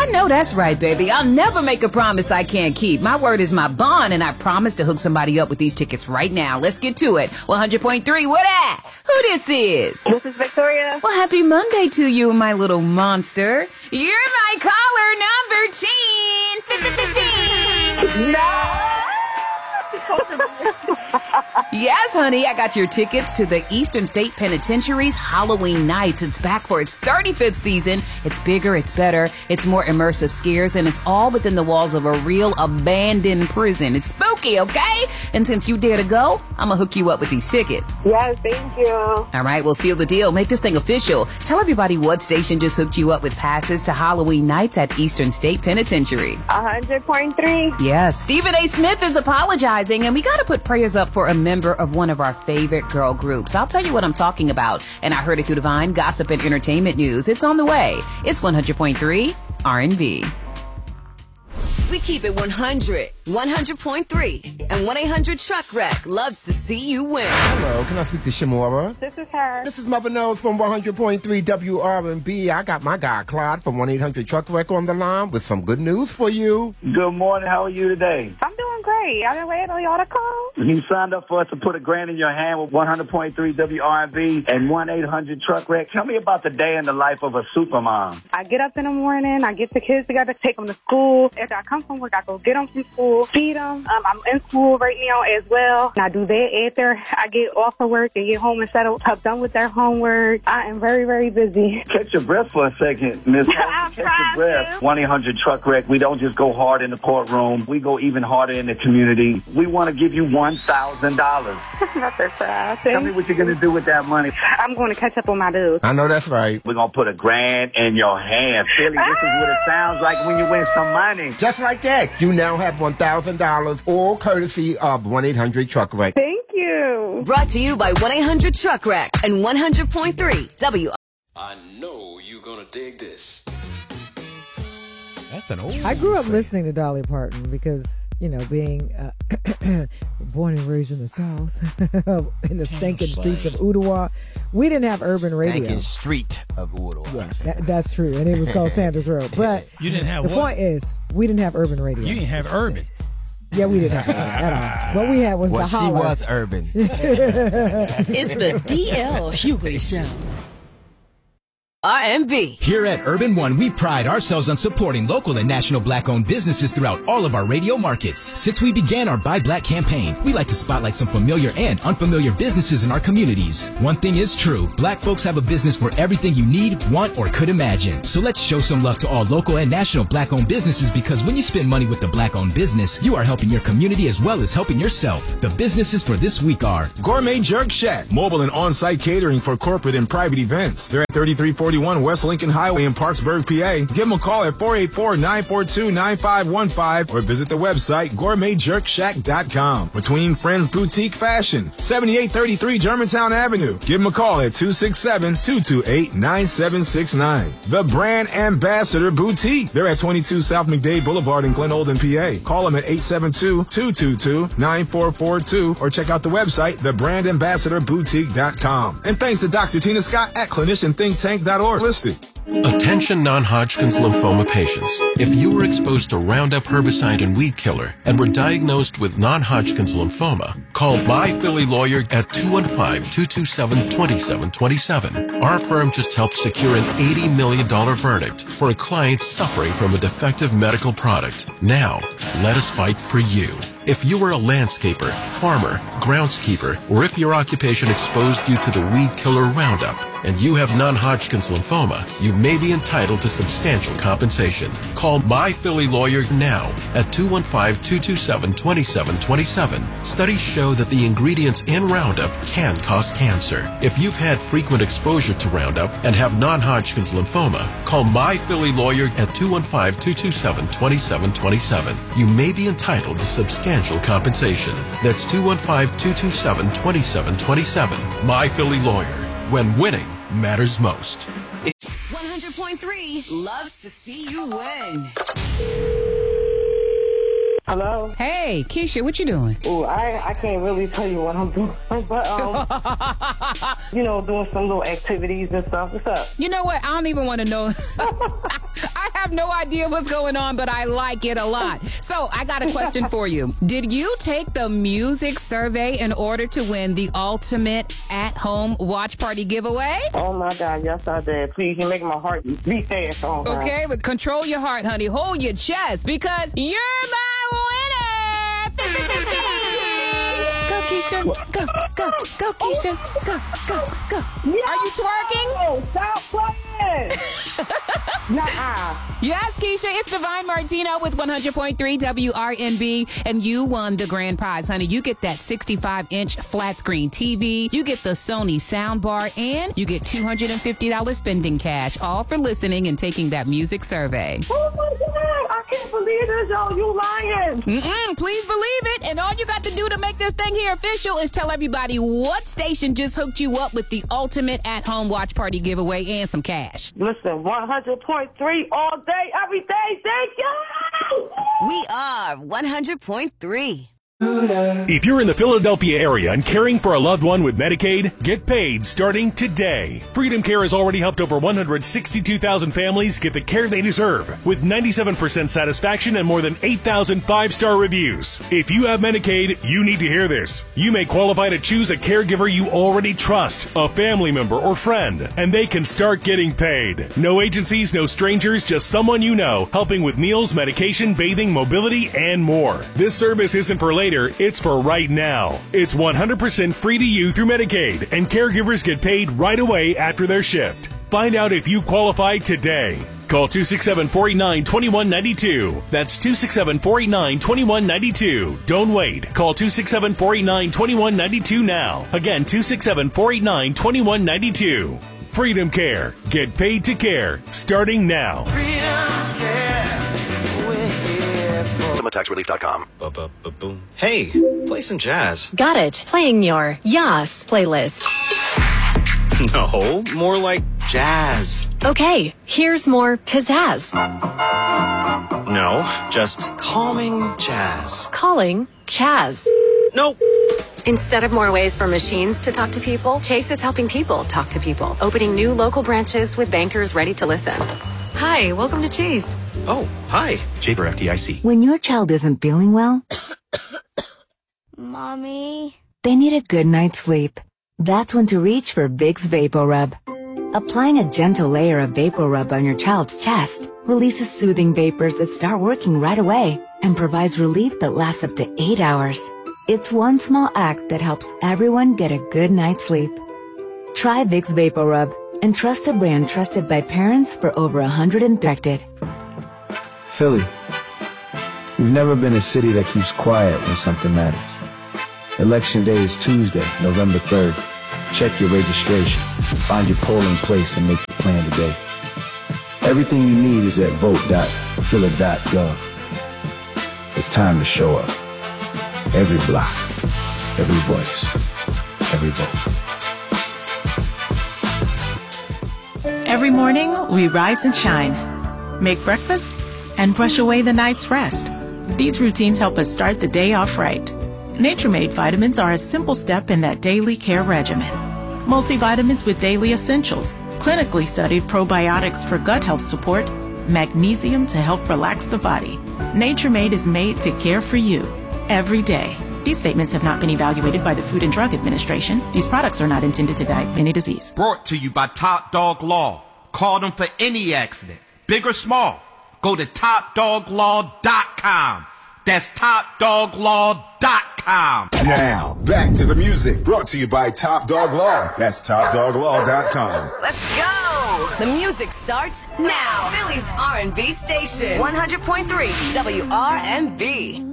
I know that's right, baby. I'll never make a promise I can't keep. My word is my bond, and I promise to hook somebody up with these tickets right now. Let's get to it. 100.3, what at? Who this is? This is Victoria. Well, happy Monday to you, my little monster. You're my caller number 10. No! Yes, honey, I got your tickets to the Eastern State Penitentiary's Halloween Nights. It's back for its 35th season. It's bigger, it's better, it's more immersive scares, and it's all within the walls of a real abandoned prison. It's spooky, okay? And since you dare to go, I'm gonna hook you up with these tickets. Yes, thank you. All right, we'll seal the deal. Make this thing official. Tell everybody what station just hooked you up with passes to Halloween Nights at Eastern State Penitentiary. 100.3. Yes, Stephen A. Smith is apologizing, and we gotta put prayers up for a member of one of our favorite girl groups. I'll tell you what I'm talking about, and I heard it through Divine Gossip and Entertainment News. It's on the way. It's 100.3 R&B. We keep it 100, 100.3, and 1-800-TRUCK-WRECK loves to see you win. Hello, can I speak to Shamora? This is her. This is Mother Knows from 100.3 WRB. I got my guy Clyde from 1-800-TRUCK-WRECK on the line with some good news for you. Good morning. How are you today? I'm doing great. I've been waiting on y'all to call. You signed up for us to put a grand in your hand with 100.3 WRB and 1-800-TRUCK-WRECK. Tell me about the day in the life of a supermom. I get up in the morning. I get the kids together, take them to school. After I come from work, I go get them from school, feed them. I'm in school right now as well. And I do that after I get off of work and get home and settle. I'm done with their homework. I am very, very busy. Catch your breath for a second, Miss. Catch your breath. 1-800-TRUCK-WRECK. We don't just go hard in the courtroom. We go even harder in the community. We want to give you $1,000. Tell me what you're going to do with that money. I'm going to catch up on my bills. I know that's right. We're going to put a grand in your hand. Philly, this is what it sounds like when you win some money. Just like that, you now have $1,000, all courtesy of 1-800-TRUCK-WRECK. Thank you. Brought to you by 1-800-TRUCK-WRECK and 100.3 W. I know you're gonna dig this. That's an old I grew up listening to Dolly Parton because, you know, being born and raised in the South, in the stinking streets of Ottawa, we didn't have urban radio. Stinking street of Ottawa. Yeah, that's true. And it was called Sanders Road. But You didn't have the what? point is, we didn't have urban radio. You didn't have urban. Yeah, we didn't have urban at all. What we had was the holler. She was urban. It's the DL Hughley Show. R&B. Here at Urban One, we pride ourselves on supporting local and national Black-owned businesses throughout all of our radio markets. Since we began our Buy Black campaign, we like to spotlight some familiar and unfamiliar businesses in our communities. One thing is true, Black folks have a business for everything you need, want, or could imagine. So let's show some love to all local and national Black-owned businesses, because when you spend money with the Black-owned business, you are helping your community as well as helping yourself. The businesses for this week are Gourmet Jerk Shack, mobile and on-site catering for corporate and private events. They're at 3341 West Lincoln Highway in Parksburg, PA. Give them a call at 484-942-9515 or visit the website gourmetjerkshack.com. Between Friends Boutique Fashion, 7833 Germantown Avenue. Give them a call at 267-228-9769. The Brand Ambassador Boutique. They're at 22 South McDade Boulevard in Glen Olden, PA. Call them at 872-222-9442 or check out the website thebrandambassadorboutique.com. And thanks to Dr. Tina Scott at clinicianthinktank.org. Listed. Attention non-Hodgkin's lymphoma patients. If you were exposed to Roundup herbicide and weed killer and were diagnosed with non-Hodgkin's lymphoma, call My Philly Lawyer at 215-227-2727. Our firm just helped secure an $80 million verdict for a client suffering from a defective medical product. Now, let us fight for you. If you were a landscaper, farmer, groundskeeper, or if your occupation exposed you to the weed killer Roundup and you have non-Hodgkin's lymphoma, you may be entitled to substantial compensation. Call My Philly Lawyer now at 215-227-2727. Studies show that the ingredients in Roundup can cause cancer. If you've had frequent exposure to Roundup and have non-Hodgkin's lymphoma, call My Philly Lawyer at 215-227-2727. You may be entitled to substantial compensation. That's 215-227-2727. My Philly Lawyer. When winning matters most. 100.3 loves to see you win. Hello? Hey, Keisha, what you doing? Oh, I can't really tell you what I'm doing, but, you know, doing some little activities and stuff. What's up? You know what? I don't even want to know. I have no idea what's going on, but I like it a lot. So I got a question for you. Did you take the music survey in order to win the ultimate at-home watch party giveaway? Oh, my God. Yes, I did. Please, you're making my heart beat fast. Okay, but control your heart, honey. Hold your chest, because you're my winner. Go, Keisha. Go, Keisha. Go. Yes! Are you twerking? Stop playing. Nuh-uh. Yes, Keisha, it's Divine Martino with 100.3 WRNB, and you won the grand prize, honey. You get that 65-inch flat screen TV, you get the Sony soundbar, and you get $250 spending cash, all for listening and taking that music survey. Oh, my God. I can't believe this, y'all. You lying. Please believe it. And all you got to do to make this thing here official is tell everybody what station just hooked you up with the ultimate at-home watch party giveaway and some cash. Listen, 100.3 all day, every day. Thank you. We are 100.3. If you're in the Philadelphia area and caring for a loved one with Medicaid, get paid starting today. Freedom Care has already helped over 162,000 families get the care they deserve, with 97% satisfaction and more than 8,000 five-star reviews. If you have Medicaid, you need to hear this. You may qualify to choose a caregiver you already trust, a family member or friend, and they can start getting paid. No agencies, no strangers, just someone you know, helping with meals, medication, bathing, mobility, and more. This service isn't for later, it's for right now. It's 100% free to you through Medicaid, and caregivers get paid right away after their shift. Find out if you qualify today. Call 267-489-2192. That's 267-489-2192. Don't wait. Call 267-489-2192 now. Again, 267-489-2192. Freedom Care. Get paid to care. Starting now. Freedom Care. TaxRelief.com. Hey, play some jazz. Got it. Playing your Yas playlist. No, more like jazz. Okay, here's more pizzazz. No, just calming jazz. Calling Chaz. Nope. Instead of more ways for machines to talk to people, Chase is helping people talk to people, opening new local branches with bankers ready to listen. Hi, welcome to Chase. Oh, hi. Jaber FDIC. When your child isn't feeling well, Mommy, they need a good night's sleep. That's when to reach for Vicks VapoRub. Applying a gentle layer of VapoRub on your child's chest releases soothing vapors that start working right away and provides relief that lasts up to 8 hours. It's one small act that helps everyone get a good night's sleep. Try Vicks VapoRub and trust a brand trusted by parents for over 130. Philly. We've never been a city that keeps quiet when something matters. Election day is Tuesday, November 3rd. Check your registration, find your polling place, and make your plan today. Everything you need is at vote.philly.gov. It's time to show up. Every block, every voice, every vote. Every morning, we rise and shine, make breakfast, and brush away the night's rest. These routines help us start the day off right. Nature-Made vitamins are a simple step in that daily care regimen. Multivitamins with daily essentials, clinically studied probiotics for gut health support, magnesium to help relax the body. Nature-Made is made to care for you every day. These statements have not been evaluated by the Food and Drug Administration. These products are not intended to diagnose any disease. Brought to you by Top Dog Law. Call them for any accident, big or small. Go to TopDogLaw.com. That's TopDogLaw.com. Now, back to the music. Brought to you by Top Dog Law. That's TopDogLaw.com. Let's go. The music starts now. Philly's R&B station. 100.3 WRNB.